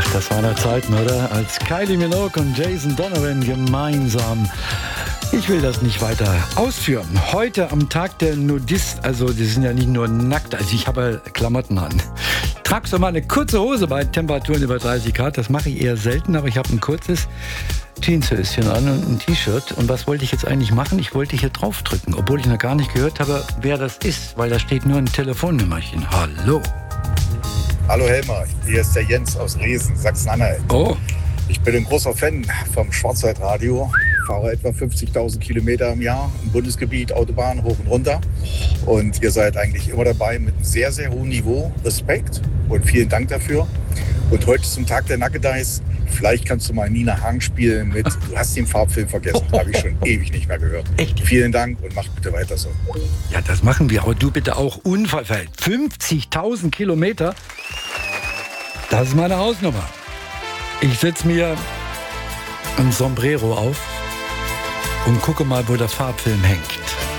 Das waren Zeiten, oder? Als Kylie Minogue und Jason Donovan gemeinsam. Ich will das nicht weiter ausführen. Heute am Tag der Nudist, also die sind ja nicht nur nackt, also ich habe Klamotten an. Tragst du mal eine kurze Hose bei Temperaturen über 30 Grad, das mache ich eher selten, aber ich habe ein kurzes Jeanshöschen an und ein T-Shirt. Und was wollte ich jetzt eigentlich machen? Ich wollte hier draufdrücken, obwohl ich noch gar nicht gehört habe, wer das ist, weil da steht nur ein Telefonnummerchen. Hallo. Hallo Helmer, hier ist der Jens aus Resen, Sachsen-Anhalt. Oh. Ich bin ein großer Fan vom Schwarzwaldradio, fahre etwa 50.000 Kilometer im Jahr im Bundesgebiet, Autobahn hoch und runter. Und ihr seid eigentlich immer dabei mit einem sehr, sehr hohen Niveau. Respekt und vielen Dank dafür. Und heute zum Tag der Nackedeis. Vielleicht kannst du mal Nina Hagen spielen mit Du hast den Farbfilm vergessen. Habe ich schon ewig nicht mehr gehört. Echt? Vielen Dank und macht bitte weiter so. Ja, das machen wir. Aber du bitte auch unverfällt. 50.000 Kilometer, das ist meine Hausnummer. Ich setze mir ein Sombrero auf und gucke mal, wo der Farbfilm hängt.